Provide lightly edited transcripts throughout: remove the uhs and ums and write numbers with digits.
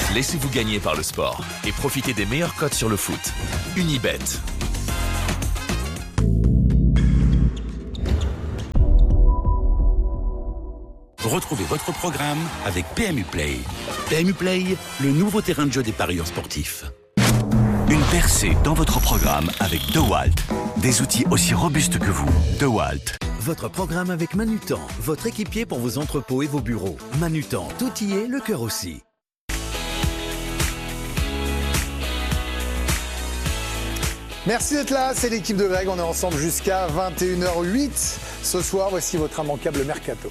Laissez-vous gagner par le sport et profitez des meilleures cotes sur le foot. Unibet. Retrouvez votre programme avec PMU Play. PMU Play, le nouveau terrain de jeu des parieurs sportifs. Une percée dans votre programme avec DeWalt. Des outils aussi robustes que vous. DeWalt. Votre programme avec Manutan, votre équipier pour vos entrepôts et vos bureaux. Manutan, tout y est, le cœur aussi. Merci d'être là, c'est l'équipe de Greg, on est ensemble jusqu'à 21h08. Ce soir, voici votre immanquable Mercato.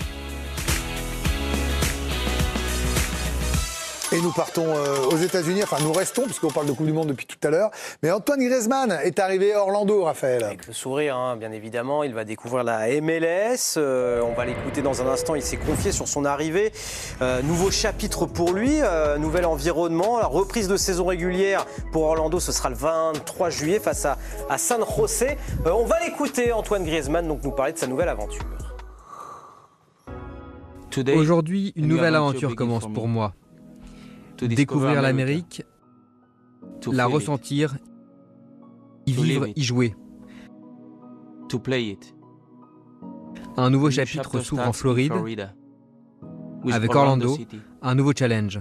Et nous partons aux États-Unis, enfin nous restons, puisqu'on parle de Coupe du Monde depuis tout à l'heure. Mais Antoine Griezmann est arrivé à Orlando, Raphaël. Avec le sourire, hein, bien évidemment, il va découvrir la MLS. On va l'écouter dans un instant, il s'est confié sur son arrivée. Nouveau chapitre pour lui, nouvel environnement. La reprise de saison régulière pour Orlando, ce sera le 23 juillet face à San José. On va l'écouter, Antoine Griezmann, donc nous parler de sa nouvelle aventure. Aujourd'hui, une nouvelle aventure commence pour moi. Découvrir l'Amérique, la ressentir, y vivre, y jouer. Un nouveau chapitre s'ouvre en Floride, avec Orlando, un nouveau challenge.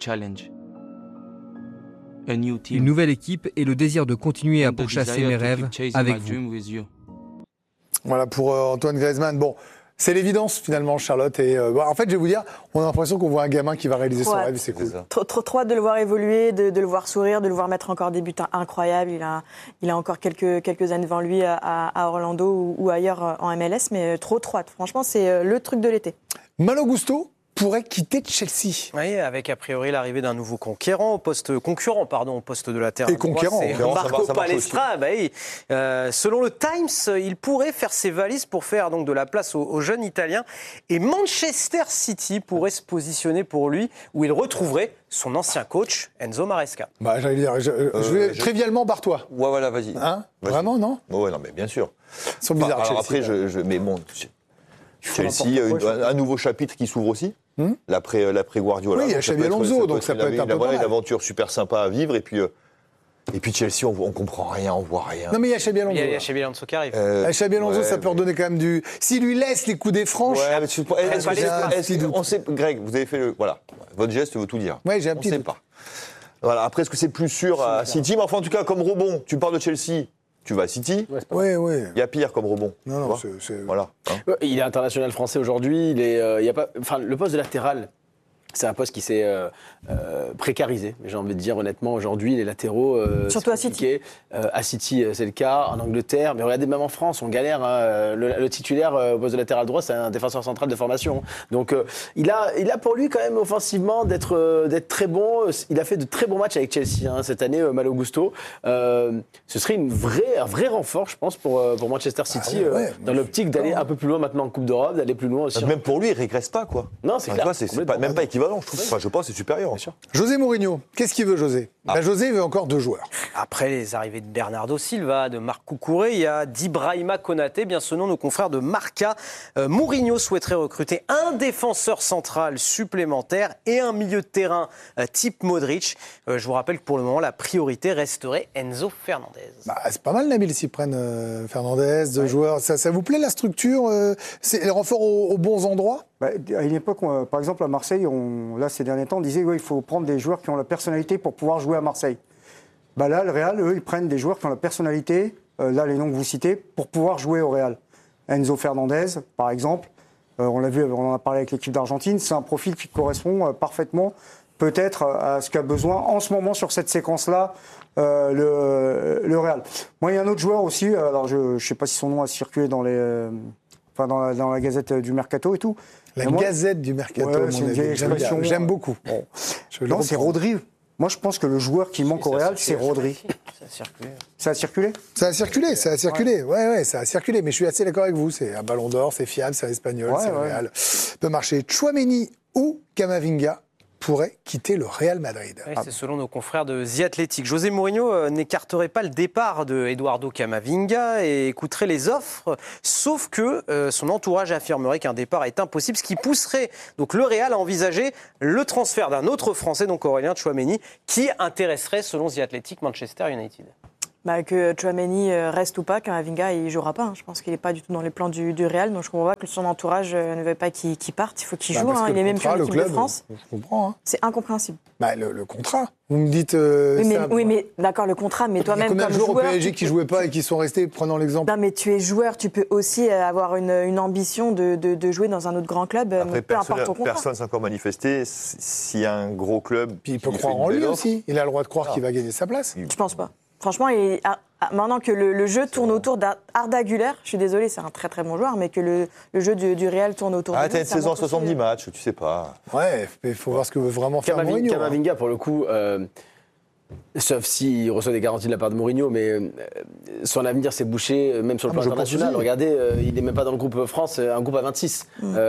Une nouvelle équipe et le désir de continuer à pourchasser mes rêves avec vous. Voilà pour Antoine Griezmann. Bon. C'est l'évidence finalement, Charlotte. Et en fait, je vais vous dire, on a l'impression qu'on voit un gamin qui va réaliser son rêve, c'est cool. Trop hâte de le voir évoluer, de le voir sourire, de le voir mettre encore des buts incroyables. Il a encore quelques années devant lui à Orlando ou ailleurs en MLS, mais trop hâte. Franchement, c'est le truc de l'été. Malo Gusto pourrait quitter Chelsea. Oui, avec a priori l'arrivée d'un nouveau concurrent au poste de latéral. Et conquérant. C'est Marco Palestra. Selon le Times, il pourrait faire ses valises pour faire donc de la place aux jeunes Italiens. Et Manchester City pourrait se positionner pour lui, où il retrouverait son ancien coach, Enzo Maresca. J'allais dire, je vais trivialement barre-toi. Ouais, voilà, vas-y. Hein vas-y. Vraiment, non? Ouais, non, mais bien sûr. Ils sont bizarres, alors Chelsea. après, mais bon, Chelsea, un nouveau chapitre qui s'ouvre aussi. L'après Guardiola. Oui, il y a Xabi Alonso, donc ça peut être un peu une aventure super sympa à vivre. Et puis Chelsea, on comprend rien, on voit rien. Non, mais il y a Xabi Alonso. Il y a Xabi Alonso qui arrive. Xabi Alonso, ça peut redonner quand même du... S'il lui laisse les coups des franches... Ouais, mais on sait, Greg, vous avez fait le... Voilà, votre geste veut tout dire. Ouais, j'ai un petit On ne sait doute. pas. Voilà, après, est-ce que c'est plus sûr à City? Mais enfin, en tout cas, comme rebond, tu parles de Chelsea, tu vas à City. Oui. Il y a pire comme rebond. Non, Voilà. Il est international français aujourd'hui. Le poste de latéral, c'est un poste qui s'est précarisé. J'ai envie de dire honnêtement, aujourd'hui, les latéraux. Surtout à City. À City, c'est le cas. En Angleterre, mais regardez, même en France, on galère. Hein. Le titulaire au poste de latéral droit, c'est un défenseur central de formation. Donc, il a pour lui quand même offensivement d'être très bon. Il a fait de très bons matchs avec Chelsea cette année, Malo Gusto. Ce serait un vrai renfort, je pense, pour Manchester City, dans l'optique d'aller un peu plus loin maintenant en Coupe d'Europe, d'aller plus loin aussi. Même pour lui, il régresse pas, quoi. Non, c'est clair. C'est même pas équivalent, je trouve. Enfin, je pense que c'est supérieur. Bien sûr. José Mourinho, qu'est-ce qu'il veut, José? José veut encore 2 joueurs. Après les arrivées de Bernardo Silva, de Marc Cucurella, il y a d'Ibrahima Konaté. Bien selon nos confrères de Marca, Mourinho souhaiterait recruter un défenseur central supplémentaire et un milieu de terrain type Modric. Je vous rappelle que pour le moment, la priorité resterait Enzo Fernandez. C'est pas mal, Nabil, s'ils prennent Fernandez, 2 joueurs. Ça vous plaît, la structure? C'est les renforts aux bons endroits? À une époque, par exemple, à Marseille, ces derniers temps, on disait qu'il faut prendre des joueurs qui ont la personnalité pour pouvoir jouer à Marseille. Là, le Real, eux, ils prennent des joueurs qui ont la personnalité, là, les noms que vous citez, pour pouvoir jouer au Real. Enzo Fernandez, par exemple, on l'a vu, on en a parlé avec l'équipe d'Argentine, c'est un profil qui correspond parfaitement, peut-être, à ce qu'a besoin en ce moment sur cette séquence-là, le Real. Moi, il y a un autre joueur aussi, alors je ne sais pas si son nom a circulé dans la gazette du Mercato et tout. Gazette du Mercato, c'est une vieille expression. J'aime beaucoup. Bon. Non, c'est Rodri. Moi, je pense que le joueur qui manque au Real, c'est Rodri. Ça a circulé. Ça a circulé. Ouais, ça a circulé. Mais je suis assez d'accord avec vous. C'est un ballon d'or, c'est fiable, c'est un espagnol, c'est le Real. Peut marcher. Tchouaméni ou Camavinga? pourrait quitter le Real Madrid. Oui, c'est selon nos confrères de The Athletic. José Mourinho n'écarterait pas le départ de Eduardo Camavinga et écouterait les offres, sauf que son entourage affirmerait qu'un départ est impossible, ce qui pousserait donc le Real à envisager le transfert d'un autre Français, donc Aurélien Tchouaméni, qui intéresserait, selon The Athletic, Manchester United. Que Tchouaméni reste ou pas, Camavinga, il ne jouera pas. Je pense qu'il n'est pas du tout dans les plans du Real. Donc je comprends pas que son entourage ne veut pas qu'il parte. Il faut qu'il joue. Il est même sur l'équipe de France. Je comprends. C'est incompréhensible. Le contrat. Vous me dites. Oui, mais d'accord, le contrat, mais toi-même comme joueur. Il y a combien de joueurs au PSG qui ne jouaient pas et qui sont restés, prenant l'exemple? Non, mais tu es joueur, tu peux aussi avoir une ambition de jouer dans un autre grand club. Après, peu importe ton contrat. Personne ne s'est encore manifesté. S'il y a un gros club. Puis il peut croire en lui aussi. Il a le droit de croire qu'il va gagner sa place. Je pense pas. Franchement, maintenant que le jeu tourne autour d'Arda Güler, je suis désolé, c'est un très très bon joueur, mais que le jeu du Real tourne autour de lui. T'as une saison à 70 matchs, tu sais pas. Ouais, mais il faut voir ce que veut vraiment faire Mourinho. Camavinga, pour le coup, sauf s'il reçoit des garanties de la part de Mourinho, mais son avenir s'est bouché, même sur le plan international. Regardez, il n'est même pas dans le groupe France, un groupe à 26.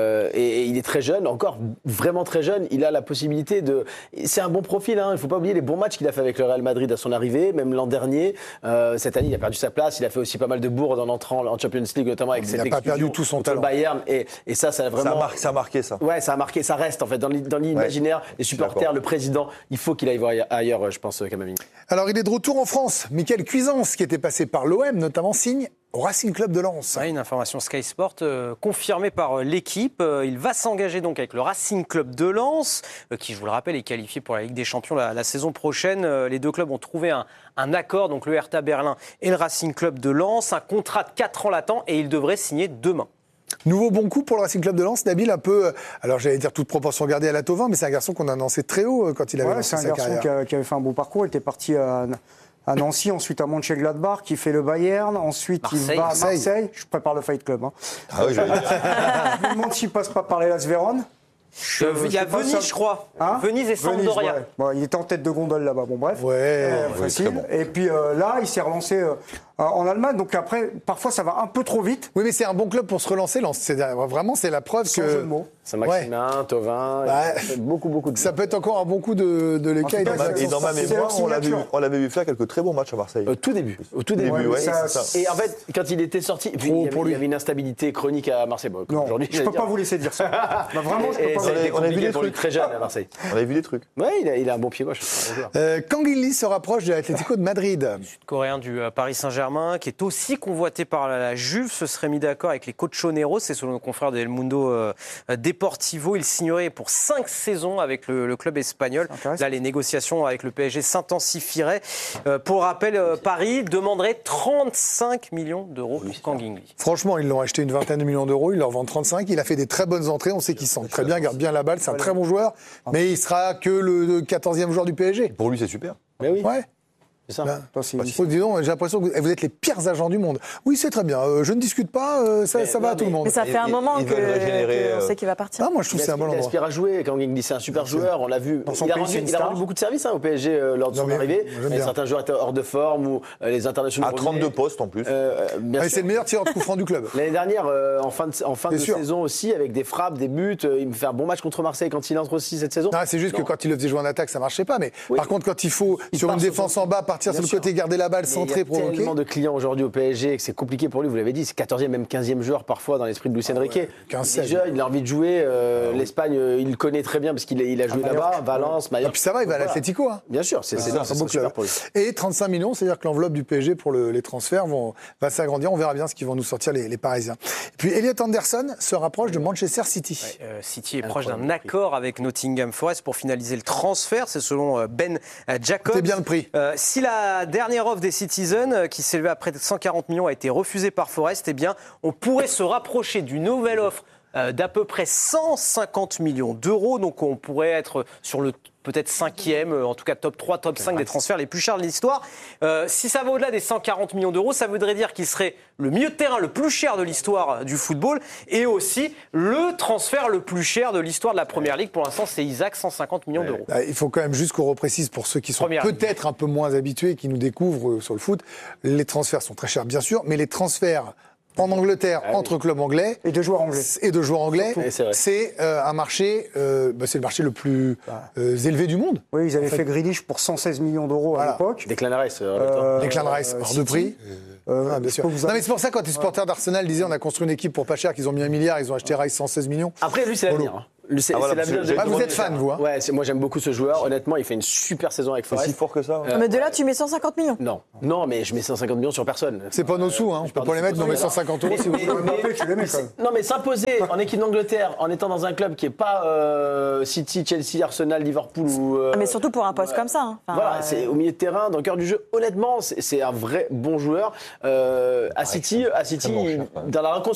Et il est très jeune, encore vraiment très jeune. Il a la possibilité de... C'est un bon profil, il ne faut pas oublier les bons matchs qu'il a fait avec le Real Madrid à son arrivée, même l'an dernier. Cette année, il a perdu sa place. Il a fait aussi pas mal de bourdes en entrant en Champions League, notamment avec cette exclusion. Il n'a pas perdu tout son talent. Bayern. Et ça a vraiment... Ça a marqué, ça. Ouais, ça a marqué, ça reste, en fait, dans l'imaginaire des supporters, le président. Il faut qu'il aille voir ailleurs, je pense, Camavinga. Alors, il est de retour en France. Mickaël Cuisance, qui était passé par l'OM, notamment, signe au Racing Club de Lens. Une information Sky Sport confirmée par l'équipe. Il va s'engager donc avec le Racing Club de Lens, qui, je vous le rappelle, est qualifié pour la Ligue des Champions la saison prochaine. Les deux clubs ont trouvé un accord, donc le Hertha Berlin et le Racing Club de Lens. Un contrat de 4 ans l'attend et il devrait signer demain. Nouveau bon coup pour le Racing Club de Lens, Nabil, un peu, alors j'allais dire toute proportion gardée à la Thauvin, mais c'est un garçon qu'on a annoncé très haut quand il avait lancé sa carrière. C'est un garçon qui avait fait un beau parcours, il était parti à Nancy, ensuite à Mönchengladbach, qui fait le Bayern, ensuite il va à Marseille. Je prépare le Fight Club. Ah oui, je me demande s'il passe pas par les Las Véron. Il y a Venise, je crois. Venise et Sampdoria. Ouais. Bon, il était en tête de gondole là-bas. Bon, bref. Facile. Bon. Et puis là, il s'est relancé en Allemagne. Donc après, parfois, ça va un peu trop vite. Oui, mais c'est un bon club pour se relancer. Vraiment, c'est la preuve sans que. Jeu de mots. Saint-Maximin, Thauvin, beaucoup de. Ça peut être encore un bon coup de l'ECA. Et dans ma mémoire, on l'avait vu faire quelques très bons matchs à Marseille. Au tout début. C'est ça. Et en fait, quand il était sorti, il y avait une instabilité chronique à Marseille. Non, je peux pas vous laisser dire ça. Vraiment, je peux pas. On a vu des trucs très jeunes à Marseille. On a vu des trucs. Oui, il a un bon pied gauche. Kanguinli se rapproche de l'Atlético de Madrid. Le Sud-Coréen du Paris Saint-Germain, qui est aussi convoité par la Juve, se serait mis d'accord avec les Colchoneros. C'est selon nos confrères de El Mundo Deportivo. Il signerait pour 5 saisons avec le club espagnol. Là, les négociations avec le PSG s'intensifieraient. Pour rappel, Paris demanderait 35 millions d'euros pour Kanguinli. Franchement, ils l'ont acheté une vingtaine de millions d'euros. Ils leur vendent 35. Il a fait des très bonnes entrées. On sait qu'il sent très bien, garde bien la balle. C'est un très bon joueur. Mais il sera que le 14e joueur du PSG. Pour lui, c'est super. Mais oui. Ouais. C'est ça. Dis donc, j'ai l'impression que vous êtes les pires agents du monde. Oui, c'est très bien. Je ne discute pas. Ça va à tout le monde. Mais ça fait un moment qu'on sait qu'il va partir. Moi, je trouve que c'est un bon endroit. Il aspire à jouer. Kanguinli, c'est un super joueur. On l'a vu. Il a rendu beaucoup de services au PSG lors de son arrivée. Certains joueurs étaient hors de forme ou les internationaux. À 32 postes en plus. C'est le meilleur tireur de coup franc du club. L'année dernière, en fin de saison aussi, avec des frappes, des buts. Il me fait un bon match contre Marseille quand il entre aussi cette saison. C'est juste que quand il le faisait jouer en attaque, ça marchait pas. Mais par contre, quand il faut sur une défense en bas partir sur le côté, garder la balle centrée, provoquée. Il y a tellement de clients aujourd'hui au PSG que c'est compliqué pour lui, vous l'avez dit, c'est 14e, même 15e joueur parfois dans l'esprit de Luis Enrique. Il est jeune, il a envie de jouer. L'Espagne, il le connaît très bien parce qu'il a joué là-bas, Valence, Mallorca. Et puis ça va, il va à l'Atlético. Bien sûr, c'est un beau club pour lui. Et 35 millions, c'est-à-dire que l'enveloppe du PSG pour les transferts va s'agrandir. On verra bien ce qu'ils vont nous sortir les Parisiens. Et puis Elliot Anderson se rapproche de Manchester City. City est proche d'un accord avec Nottingham Forest pour finaliser le transfert. C'est selon Ben Jacobs. C'est bien le prix. Si la dernière offre des Citizens, qui s'élevait à près de 140 millions, a été refusée par Forest, eh bien, on pourrait se rapprocher d'une nouvelle offre d'à peu près 150 millions d'euros. Donc on pourrait être sur le peut-être 5e, en tout cas top 3, top 5 des transferts les plus chers de l'histoire. Si ça va au-delà des 140 millions d'euros, ça voudrait dire qu'il serait le milieu de terrain le plus cher de l'histoire du football et aussi le transfert le plus cher de l'histoire de la Première Ligue. Pour l'instant, c'est Isaac, 150 millions d'euros. Il faut quand même juste qu'on reprécise pour ceux qui sont peut-être un peu moins habitués, qui nous découvrent sur le foot, les transferts sont très chers, bien sûr, mais les transferts en Angleterre entre clubs anglais et de joueurs anglais. C'est un marché, c'est le marché le plus élevé du monde. Oui, ils avaient fait Grealish pour 116 millions d'euros à l'époque. Declan Rice. Declan Rice, hors de prix. Bien sûr. Non, mais c'est pour ça quand les supporters d'Arsenal disaient on a construit une équipe pour pas cher, qu'ils ont mis 1 milliard, ils ont acheté Rice 116 millions. Après, lui, c'est l'avenir. C'est vous êtes fan, vous. Ouais, moi j'aime beaucoup ce joueur. Honnêtement, il fait une super saison avec Forest. C'est si fort que ça. Mais de là, tu mets 150 millions. Non, mais je mets 150 millions sur personne. C'est pas nos sous, on peut pas les mettre, on met 150 euros si vous voulez. Non, mais s'imposer en équipe d'Angleterre en étant dans un club qui est pas City, Chelsea, Arsenal, Liverpool ou. Mais surtout pour un poste comme ça. Voilà, c'est au milieu de terrain, dans le cœur du jeu. Honnêtement, c'est un vrai bon joueur. À City, dans la reconstruction.